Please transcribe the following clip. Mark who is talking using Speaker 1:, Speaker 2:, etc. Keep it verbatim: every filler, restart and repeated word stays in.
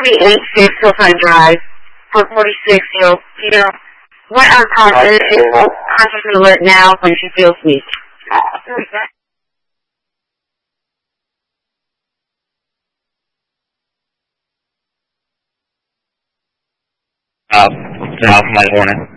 Speaker 1: forty-eight six Hillside Drive, four forty-six, you know, Peter, what are conscious, conscious alert now when she feels weak?
Speaker 2: Uh, now for my morning.